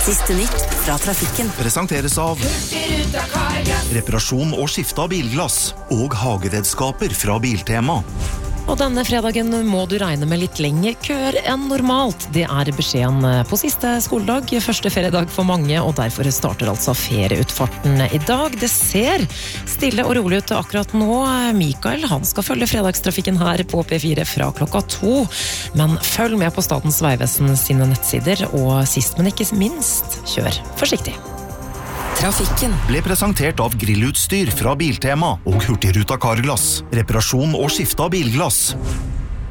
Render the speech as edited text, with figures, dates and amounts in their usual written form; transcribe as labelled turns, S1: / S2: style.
S1: Siste nytt fra trafikken.
S2: Presenteres av reparasjon og skifte av bilglass og hageredskaper fra Biltema.
S3: Og denne fredagen må du regne med litt lengre køer enn normalt. Det er beskjeden på siste skoledag, første feriedag for mange, og derfor starter altså ferieutfarten i dag. Det ser stille og rolig ut akkurat nå. Mikael, han skal følge fredagstrafikken her på P4 fra 2:00. Men følg med på Statens vegvesen sine nettsider, og sist, men ikke minst, kjør forsiktig.
S1: Trafikken
S2: Ble presentert av grillutstyr fra Biltema og Hurtigruta Carglass. Reparasjon og skifte av bilglass.